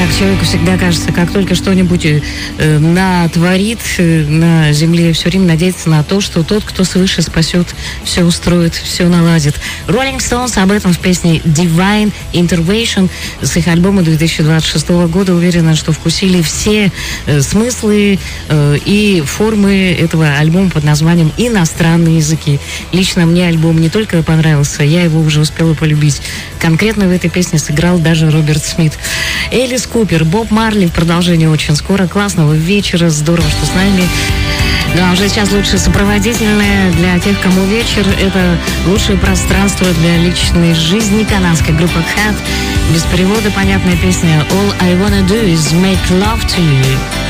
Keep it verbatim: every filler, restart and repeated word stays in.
как человеку всегда кажется, как только что-нибудь э, натворит э, на земле, все время надеяться на то, что тот, кто свыше, спасет, все устроит, все наладит. Rolling Stones об этом в песне Divine Intervention с их альбома две тысячи двадцать шестого года. Уверена, что вкусили все э, смыслы э, и формы этого альбома под названием «Иностранные языки». Лично мне альбом не только понравился, я его уже успела полюбить. Конкретно в этой песне сыграл даже Роберт Смит. Элис Купер, Боб Марли в продолжении очень скоро. Классного вечера, здорово, что с нами. Ну, а уже сейчас лучшее сопроводительное для тех, кому вечер. Это лучшее пространство для личной жизни. Канадская группа Cat. Без перевода понятная песня All I Wanna Do Is Make Love To You.